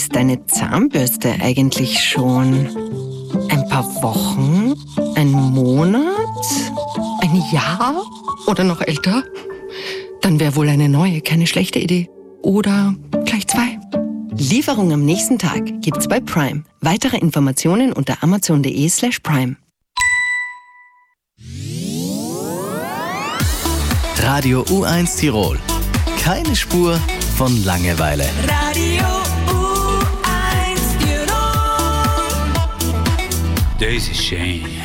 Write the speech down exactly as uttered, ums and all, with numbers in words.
es deine Zahnbürste eigentlich schon? Ein paar Wochen? Ein Monat? Ein Jahr? Oder noch älter? Dann wäre wohl eine neue keine schlechte Idee. Oder gleich zwei. Lieferung am nächsten Tag gibt's bei Prime. Weitere Informationen unter amazon.de slash prime. Radio U eins Tirol. Keine Spur von Langeweile. Radio U eins Tirol. Daisy Shane.